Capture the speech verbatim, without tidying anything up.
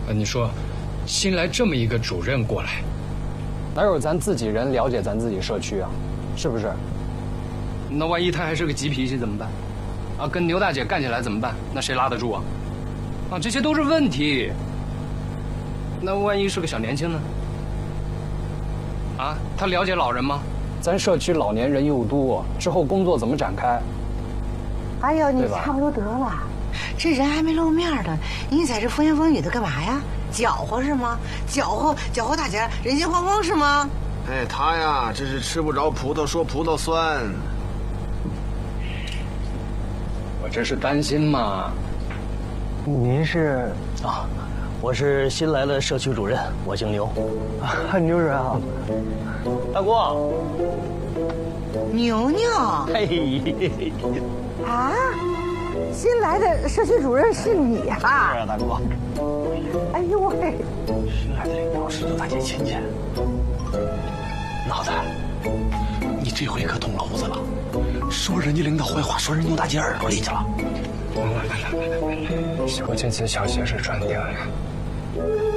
呃，你说，新来这么一个主任过来， 哪有咱自己人了解咱自己社区啊？是不是？ 那万一他还是个急脾气怎么办？啊，跟牛大姐干起来怎么办？那谁拉得住啊？啊，这些都是问题。那万一是个小年轻呢？啊，他了解老人吗？ 咱社区老年人又多，之后工作怎么展开？ 哎呦，你差不多得了，这人还没露面呢，你在这风言风语的干嘛呀？搅和是吗？搅和搅和大家人心惶惶是吗？ 哎，他呀，这是吃不着葡萄说葡萄酸。 我这是担心嘛。 您是啊，我是新来的社区主任，我姓牛。 啊，牛主任好。 大姑。 牛牛。 嘿。 啊，新来的社区主任是你呀、啊？ 是啊，大姑。 哎呦喂！ 新来的领导是牛大姐亲戚。脑子，你这回可动娄子了，说人家领导坏话，说人牛大姐耳朵里去了。 来来来来来来，小姐姐小鞋是穿掉了。